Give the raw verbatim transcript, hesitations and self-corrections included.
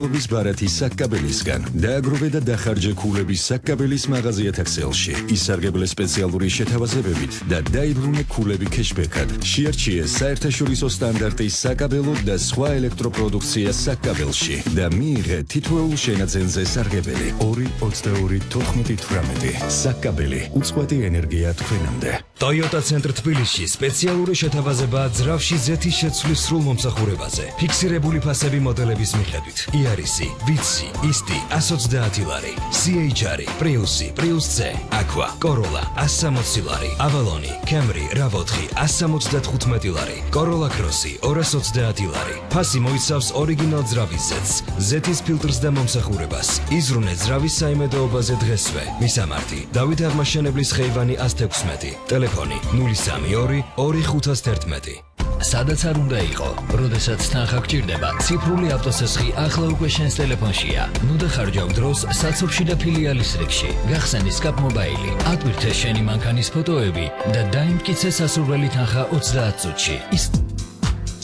ობის ბარათის საკაბელისგან დააგროვე და დახარჯე ქულების საკაბელის მაღაზიათა ქსელში ისარგებლე სპეციალური შეთავაზებებით და დაიბრუნე ქულები ქეშბექად შეარჩიე საერთაშორისო სტანდარტის საკაბელო და სხვა ელექტროპროდუქცია საკაბელში და მიიღე თითოეულ შენაძენზე სარგებელი ორი ოცდაორი თოთხმეტი თვრამეტი საკაბელი უწყვეტი ენერგია თქვენამდე Toyota Center თბილისში სპეციალური შეთავაზებაა ძრავში ზეთის შეცვლის სრულ მომსახურებაზე ფიქსირებული ფასები მოდელების მიხედვით Iarisi, Vitsi, Isti, ას ოცდაათი ლარი, სი ეიჩ არი, Priusi, Prius C, Aqua, Corolla, ას სამოცი ლარი, Avaloni, Camry, RAV ოთხი, ას სამოცდათხუთმეტი ლარი, Corolla Crossi, ორას ოცდაათი ლარი. ფასი მოიცავს ორიგინალ ძრავის ზეთს, ზეთის ფილტრს და მომსახურებას. იზრუნე ძრავის საიმედოობაზე დღესვე. მისამართი: დავით აღმაშენებლის ხეივანი ას თექვსმეტი. ტელეფონი ნული სამი ორი ორი ხუთას თერთმეტი. სადაც არ უნდა იყო, როდესაც თანხა გჭირდება, ციფრული ავტოცესხი ახლა უკვე შენს ტელეფონშია. ნუ დახარჯავ დროს საცობში და ფილიალის რიგში. გახსენი სკაპ მობაილი, ატვირთე შენი მანქანის ფოტოები და დაიმტკიცე სასურველი თანხა ოცდაათ წუთში.